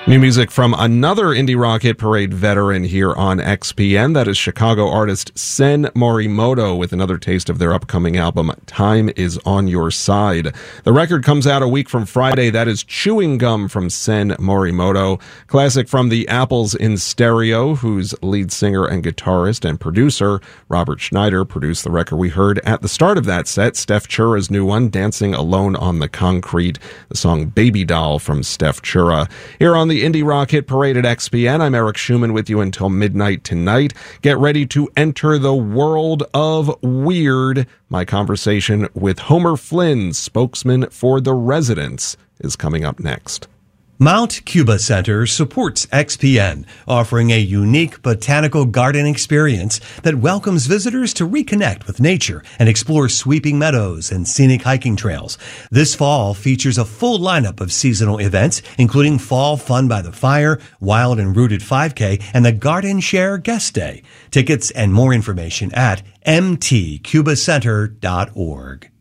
New music from another Indie Rock Hit Parade veteran here on XPN. That is Chicago artist Sen Morimoto with another taste of their upcoming album, Time Is On Your Side. The record comes out a week from Friday. That is Chewing Gum from Sen Morimoto. Classic from the Apples in Stereo, whose lead singer and guitarist and producer, Robert Schneider, produced the record we heard at the start of that set. Steph Chura's new one, Dancing Alone on the Concrete. The song Baby Doll from Steph Chura. Here on the Indie Rock Hit Parade at XPN. I'm Eric Schumann with you until midnight tonight. Get ready to enter the world of weird. My conversation with Homer Flynn, spokesman for The Residents, is coming up next. Mount Cuba Center supports XPN, offering a unique botanical garden experience that welcomes visitors to reconnect with nature and explore sweeping meadows and scenic hiking trails. This fall features a full lineup of seasonal events, including Fall Fun by the Fire, Wild and Rooted 5K, and the Garden Share Guest Day. Tickets and more information at mtcubacenter.org.